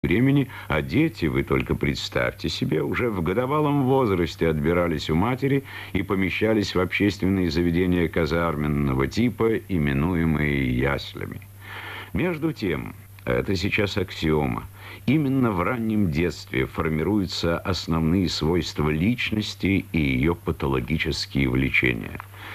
времени, а дети, вы только представьте себе, уже в годовалом возрасте отбирались у матери и помещались в общественные заведения казарменного типа, именуемые яслями. Между тем, это сейчас аксиома, именно в раннем детстве формируются основные свойства личности и ее патологические влечения.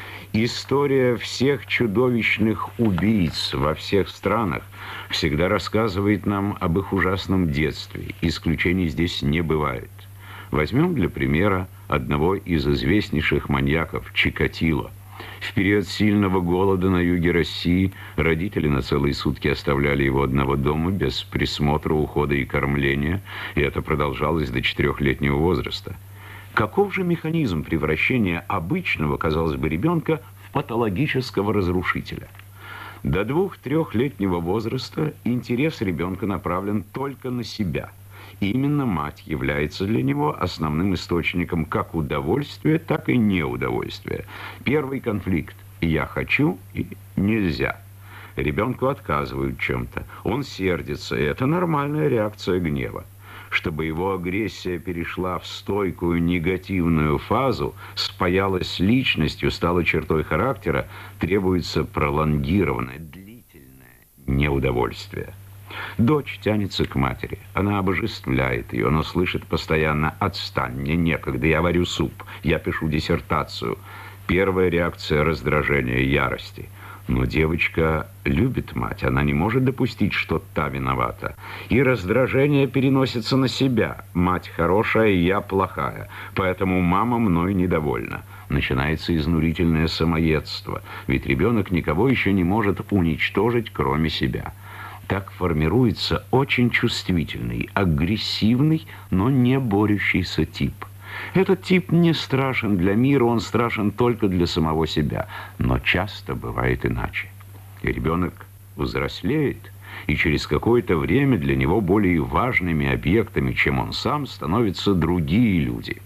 История всех чудовищных убийц во всех странах всегда рассказывает нам об их ужасном детстве. Исключений здесь не бывает. Возьмем для примера одного из известнейших маньяков – Чикатило. В период сильного голода на юге России родители на целые сутки оставляли его одного дома без присмотра, ухода и кормления, и это продолжалось до 4-летнего возраста. Каков же механизм превращения обычного, казалось бы, ребенка в патологического разрушителя? До 2-3-летнего возраста интерес ребенка направлен только на себя. И именно мать является для него основным источником как удовольствия, так и неудовольствия. Первый конфликт – «я хочу» и «нельзя». Ребенку отказывают чем-то, он сердится, и это нормальная реакция гнева. Чтобы его агрессия перешла в стойкую негативную фазу, спаялась с личностью, стала чертой характера, требуется пролонгированное, длительное неудовольствие. Дочь тянется к матери, она обожествляет ее, но слышит постоянно: «Отстань, мне некогда, я варю суп, я пишу диссертацию». Первая реакция – раздражения, ярости. Но девочка любит мать, она не может допустить, что та виновата. И раздражение переносится на себя. Мать хорошая, я плохая, поэтому мама мной недовольна. Начинается изнурительное самоедство, ведь ребенок никого еще не может уничтожить, кроме себя. Так формируется очень чувствительный, агрессивный, но не борющийся тип. Этот тип не страшен для мира, он страшен только для самого себя. Но часто бывает иначе. И ребенок взрослеет, и через какое-то время для него более важными объектами, чем он сам, становятся другие люди.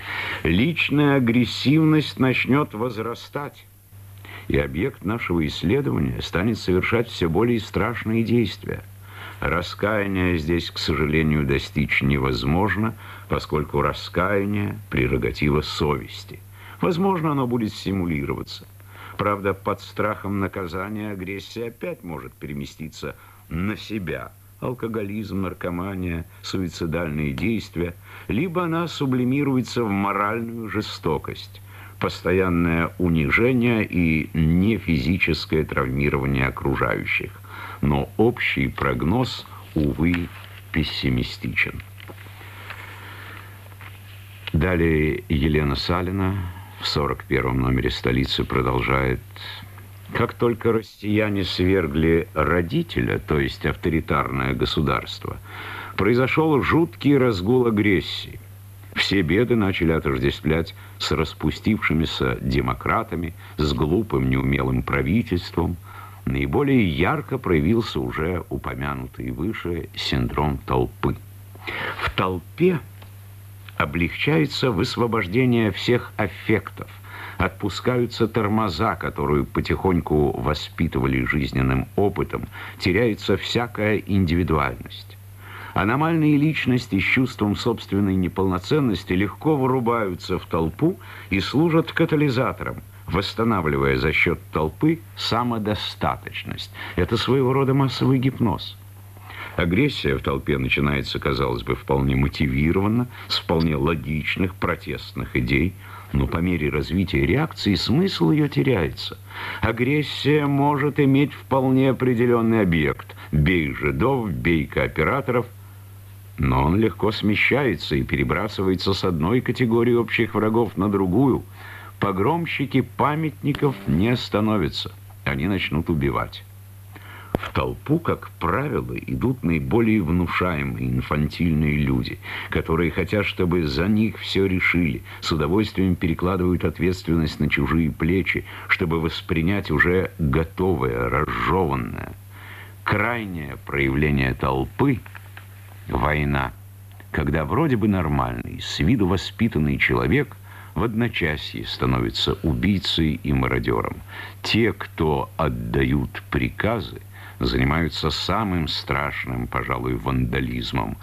Личная агрессивность начнет возрастать, и объект нашего исследования станет совершать все более страшные действия. Раскаяния здесь, к сожалению, достичь невозможно, поскольку раскаяние – прерогатива совести. Возможно, оно будет симулироваться. Правда, под страхом наказания агрессия опять может переместиться на себя. Алкоголизм, наркомания, суицидальные действия. Либо она сублимируется в моральную жестокость, постоянное унижение и нефизическое травмирование окружающих. Но общий прогноз, увы, пессимистичен. Далее Елена Салина в 41-м номере «Столицы» продолжает: как только россияне свергли родителя, то есть авторитарное государство, произошел жуткий разгул агрессии. Все беды начали отождествлять с распустившимися демократами, с глупым неумелым правительством. Наиболее ярко проявился уже упомянутый выше синдром толпы. В толпе облегчается высвобождение всех аффектов, отпускаются тормоза, которые потихоньку воспитывали жизненным опытом, теряется всякая индивидуальность. Аномальные личности с чувством собственной неполноценности легко вырубаются в толпу и служат катализатором, восстанавливая за счет толпы самодостаточность. Это своего рода массовый гипноз. Агрессия в толпе начинается, казалось бы, вполне мотивированно, с вполне логичных протестных идей, но по мере развития реакции смысл ее теряется. Агрессия может иметь вполне определенный объект. Бей жидов, бей кооператоров. Но он легко смещается и перебрасывается с одной категории общих врагов на другую. Погромщики памятников не становятся, они начнут убивать. В толпу, как правило, идут наиболее внушаемые, инфантильные люди, которые хотят, чтобы за них все решили, с удовольствием перекладывают ответственность на чужие плечи, чтобы воспринять уже готовое, разжеванное. Крайнее проявление толпы – война, когда вроде бы нормальный, с виду воспитанный человек в одночасье становится убийцей и мародером. Те, кто отдают приказы, занимаются самым страшным, пожалуй, вандализмом.